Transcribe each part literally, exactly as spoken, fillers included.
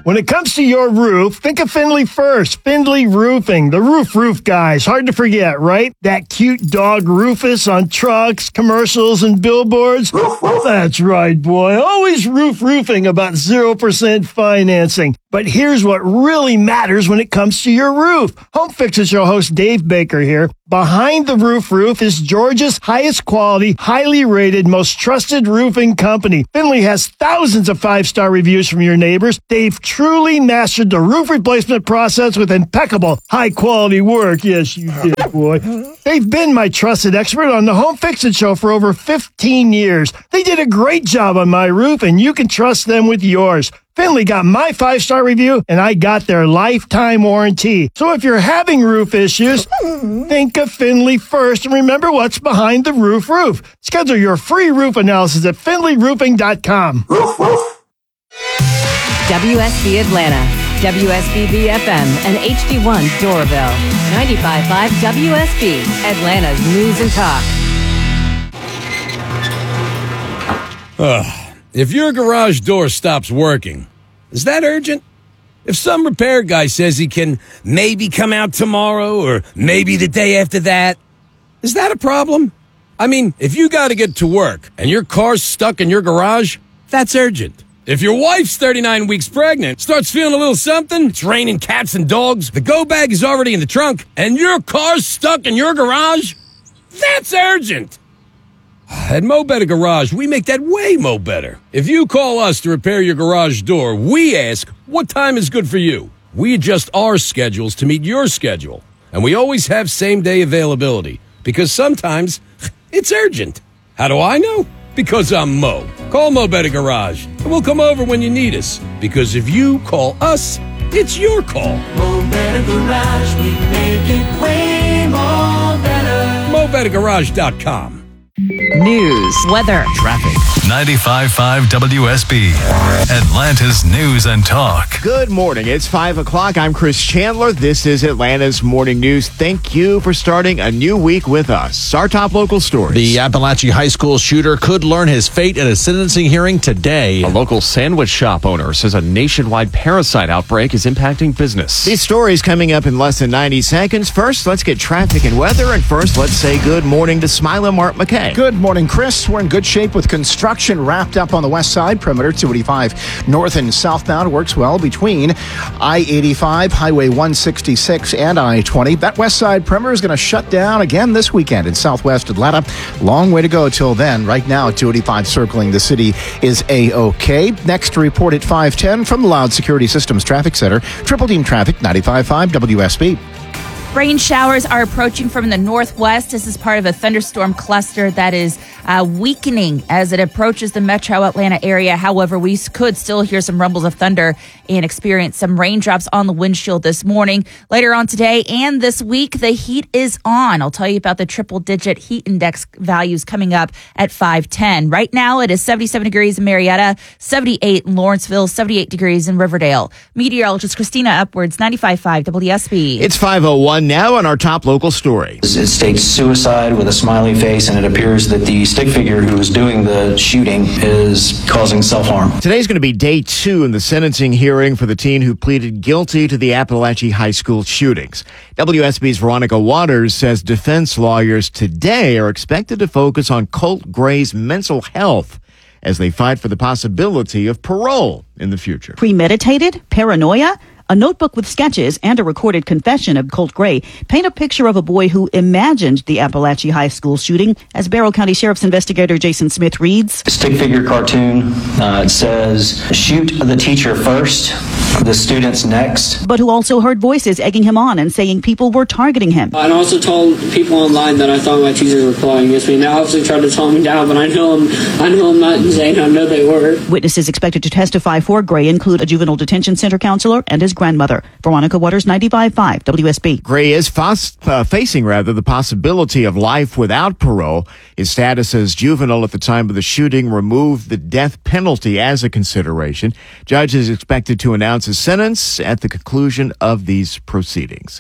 When it comes to your roof, think of Findlay first. Findlay Roofing, the roof roof guys. Hard to forget, right? That cute dog Rufus on trucks, commercials, and billboards. That's right, boy. Always roof roofing about zero percent financing. But here's what really matters when it comes to your roof. Home Fixer Show host Dave Baker here. Behind the Roof Roof is Georgia's highest quality, highly rated, most trusted roofing company. Findlay has thousands of five-star reviews from your neighbors. They've truly mastered the roof replacement process with impeccable, high-quality work. Yes, you did, boy. They've been my trusted expert on the Home Fixin' Show for over fifteen years. They did a great job on my roof, and you can trust them with yours. Findlay got my five-star review, and I got their lifetime warranty. So if you're having roof issues, think of Findlay first, and remember what's behind the roof roof. Schedule your free roof analysis at findlay roofing dot com. W S B Atlanta, W S B B F M, and H D one Doraville. ninety-five point five W S B, Atlanta's News and Talk. Ugh. If your garage door stops working, is that urgent? If some repair guy says he can maybe come out tomorrow or maybe the day after that, is that a problem? I mean, if you got to get to work and your car's stuck in your garage, that's urgent. If your wife's thirty-nine weeks pregnant, starts feeling a little something, it's raining cats and dogs, the go bag is already in the trunk, and your car's stuck in your garage, that's urgent. At Mo Better Garage, we make that way mo better. If you call us to repair your garage door, we ask, what time is good for you? We adjust our schedules to meet your schedule. And we always have same-day availability, because sometimes it's urgent. How do I know? Because I'm Mo. Call Mo Better Garage, and we'll come over when you need us. Because if you call us, it's your call. Mo Better Garage, we make it way more better. Mo Better Garage dot com. News, weather, traffic. ninety-five point five W S B, Atlanta's News and Talk. Good morning. It's five o'clock. I'm Chris Chandler. This is Atlanta's Morning News. Thank you for starting a new week with us. Our top local stories. The Appalachia High School shooter could learn his fate at a sentencing hearing today. A local sandwich shop owner says a nationwide parasite outbreak is impacting business. These stories coming up in less than ninety seconds. First, let's get traffic and weather. And first, let's say good morning to Smiley Mark McKay. Good morning, Chris. We're in good shape with construction wrapped up on the west side. Perimeter two eighty-five north and southbound works well between I eighty-five, Highway one sixty-six, and I twenty. That west side perimeter is going to shut down again this weekend in southwest Atlanta. Long way to go till then. Right now, two eighty-five circling the city is A-OK. Next to report at five ten from the Loud Security Systems Traffic Center. Triple Team Traffic, ninety-five point five W S B. Rain showers are approaching from the northwest. This is part of a thunderstorm cluster that is uh, weakening as it approaches the metro Atlanta area. However, we could still hear some rumbles of thunder and experience some raindrops on the windshield this morning. Later on today and this week, the heat is on. I'll tell you about the triple-digit heat index values coming up at five ten. Right now, it is seventy-seven degrees in Marietta, seventy-eight in Lawrenceville, seventy-eight degrees in Riverdale. Meteorologist Christina Upwards, ninety-five point five W S B. It's five oh one now on our top local story. It states suicide with a smiley face, and it appears that the stick figure who was doing the shooting is causing self-harm. Today's going to be day two in the sentencing hearing for the teen who pleaded guilty to the Appalachia High School shootings. W S B's Veronica Waters says defense lawyers today are expected to focus on Colt Gray's mental health as they fight for the possibility of parole in the future. Premeditated? Paranoia? A notebook with sketches and a recorded confession of Colt Gray paint a picture of a boy who imagined the Appalachia High School shooting, as Barrow County Sheriff's investigator Jason Smith reads. Stick figure cartoon. Uh, it says, shoot the teacher first, the students next. But who also heard voices egging him on and saying people were targeting him. I also told people online that I thought my teachers were plotting against me. Now obviously tried to calm me down, but I know I'm, I know I'm not insane. I know they were. Witnesses expected to testify for Gray include a juvenile detention center counselor and his grandmother. Veronica Waters, ninety-five point five W S B. Gray is fos- uh, facing rather the possibility of life without parole. His status as juvenile at the time of the shooting removed the death penalty as a consideration. Judge is expected to announce his sentence at the conclusion of these proceedings.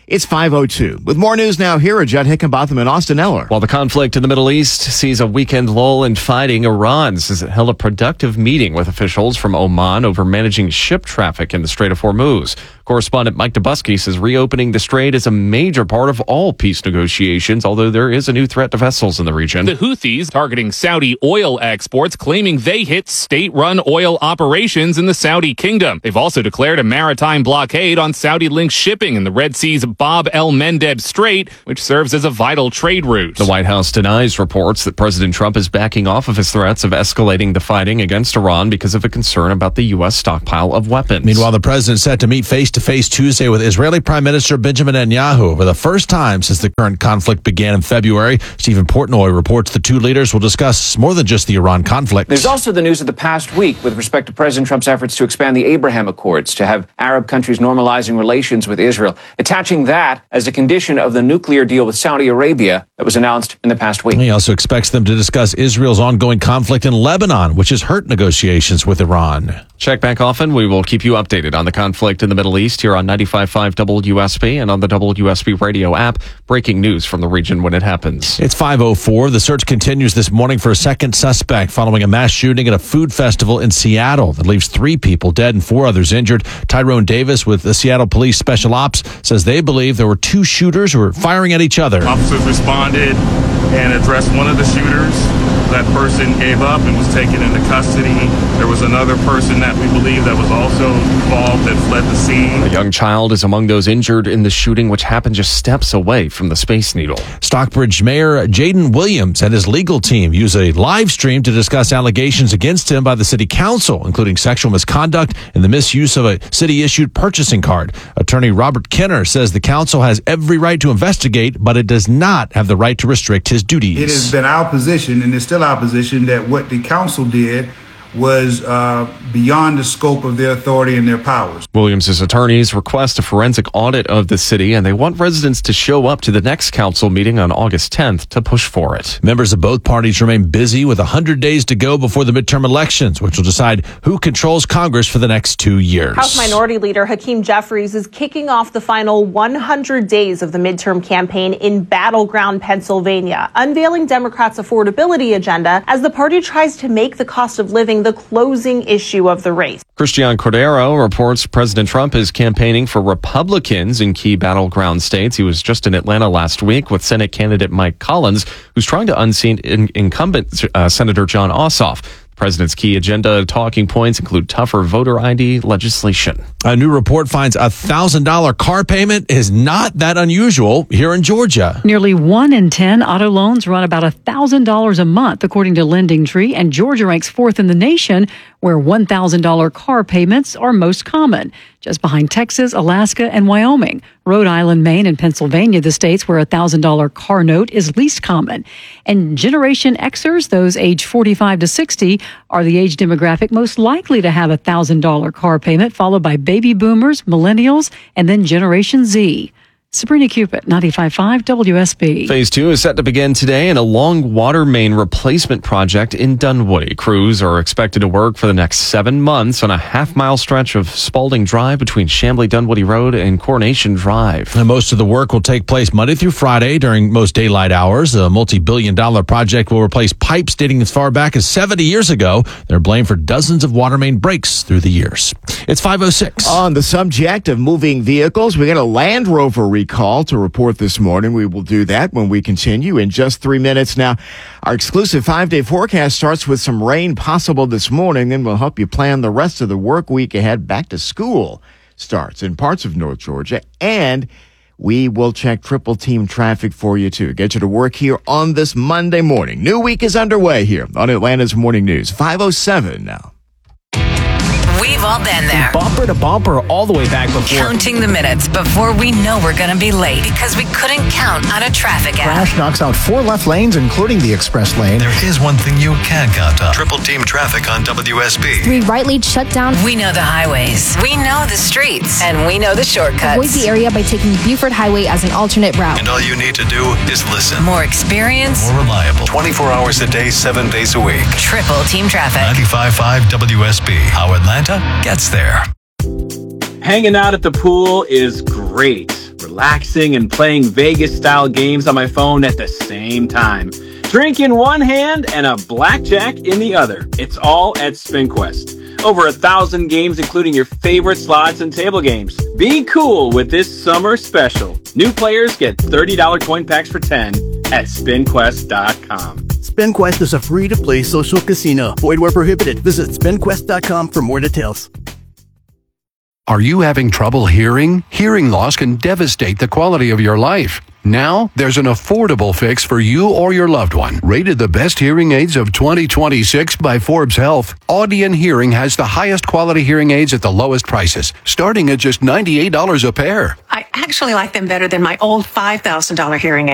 It's five oh two. With more news now, here are Judd Hickenbotham and Austin Eller. While the conflict in the Middle East sees a weekend lull in fighting, Iran says it held a productive meeting with officials from Oman over managing ship traffic in the Strait of Hormuz. Correspondent Mike Dubusky says reopening the strait is a major part of all peace negotiations, although there is a new threat to vessels in the region. The Houthis targeting Saudi oil exports, claiming they hit state-run oil operations in the Saudi kingdom. They've also declared a maritime blockade on Saudi-linked shipping in the Red Sea's Bab el-Mandeb Strait, which serves as a vital trade route. The White House denies reports that President Trump is backing off of his threats of escalating the fighting against Iran because of a concern about the U S stockpile of weapons. Meanwhile, the president set to meet face-to-face Tuesday with Israeli Prime Minister Benjamin Netanyahu for the first time since the current conflict began in February. Stephen Portnoy reports the two leaders will discuss more than just the Iran conflict. There's also the news of the past week with respect to President Trump's efforts to expand the Abraham Accords to have Arab countries normalizing relations with Israel, attaching that as a condition of the nuclear deal with Saudi Arabia that was announced in the past week. He also expects them to discuss Israel's ongoing conflict in Lebanon, which has hurt negotiations with Iran. Check back often. We will keep you updated on the conflict in the Middle East here on ninety-five point five W S B and on the W S B radio app. Breaking news from the region when it happens. It's five oh four. The search continues this morning for a second suspect following a mass shooting at a food festival in Seattle that leaves three people dead and four others injured. Tyrone Davis with the Seattle Police Special Ops says they believe there were two shooters who were firing at each other. Officers responded and addressed one of the shooters. That person gave up and was taken into custody. There was another person that we believe that was also involved that fled the scene. A young child is among those injured in the shooting, which happened just steps away from the Space Needle. Stockbridge Mayor Jaden Williams and his legal team use a live stream to discuss allegations against him by the city council, including sexual misconduct and the misuse of a city-issued purchasing card. Attorney Robert Kenner says the council has every right to investigate, but it does not have the right to restrict his duties. It has been our position, and it's still our position, that what the council did was uh, beyond the scope of their authority and their powers. Williams' attorneys request a forensic audit of the city, and they want residents to show up to the next council meeting on August tenth to push for it. Members of both parties remain busy with one hundred days to go before the midterm elections, which will decide who controls Congress for the next two years. House Minority Leader Hakeem Jeffries is kicking off the final one hundred days of the midterm campaign in battleground Pennsylvania, unveiling Democrats' affordability agenda as the party tries to make the cost of living the closing issue of the race. Christian Cordero reports President Trump is campaigning for Republicans in key battleground states. He was just in Atlanta last week with Senate candidate Mike Collins, who's trying to unseat in- incumbent uh, Senator Jon Ossoff. The president's key agenda talking points include tougher voter I D legislation. A new report finds a one thousand dollars car payment is not that unusual here in Georgia. Nearly one in ten auto loans run about one thousand dollars a month, according to LendingTree, and Georgia ranks fourth in the nation, where one thousand dollars car payments are most common, just behind Texas, Alaska, and Wyoming. Rhode Island, Maine, and Pennsylvania, the states where a one thousand dollars car note is least common. And Generation Xers, those age forty-five to sixty, are the age demographic most likely to have a one thousand dollars car payment, followed by baby boomers, millennials, and then Generation Z. Sabrina Cupid, ninety-five point five W S B. Phase two is set to begin today in a long water main replacement project in Dunwoody. Crews are expected to work for the next seven months on a half-mile stretch of Spalding Drive between Chamblee Dunwoody Road and Coronation Drive. And most of the work will take place Monday through Friday during most daylight hours. The multi-billion dollar project will replace pipes dating as far back as seventy years ago. They're blamed for dozens of water main breaks through the years. It's five oh six. On the subject of moving vehicles, we got a Land Rover recall to report this morning. We will do that when we continue in just three minutes. Now, our exclusive five-day forecast starts with some rain possible this morning, then we'll help you plan the rest of the work week ahead. Back to school starts in parts of North Georgia, and we will check triple team traffic for you, too. Get you to work here on this Monday morning. New week is underway here on Atlanta's Morning News. five oh seven now. We've all been there. Bumper to bumper all the way back before. Counting the minutes before we know we're going to be late because we couldn't count on a traffic app. Crash knocks out four left lanes, including the express lane. There is one thing you can count on. Triple team traffic on W S B. Three right lanes shut down. We know the highways. We know the streets. And we know the shortcuts. Avoid the area by taking Buford Highway as an alternate route. And all you need to do is listen. More experience. More reliable. twenty-four hours a day, seven days a week. Triple team traffic. ninety-five point five W S B. How Atlanta gets there. Hanging out at the pool is great, relaxing and playing Vegas-style games on my phone at the same time. Drink in one hand and a blackjack in the other. It's all at SpinQuest. Over a thousand games, including your favorite slots and table games. Be cool with this summer special. New players get thirty dollars coin packs for ten at spin quest dot com. SpinQuest is a free-to-play social casino. Void where prohibited. Visit spin quest dot com for more details. Are you having trouble hearing? Hearing loss can devastate the quality of your life. Now, there's an affordable fix for you or your loved one. Rated the best hearing aids of twenty twenty-six by Forbes Health, Audion Hearing has the highest quality hearing aids at the lowest prices, starting at just ninety-eight dollars a pair. I actually like them better than my old five thousand dollars hearing aid.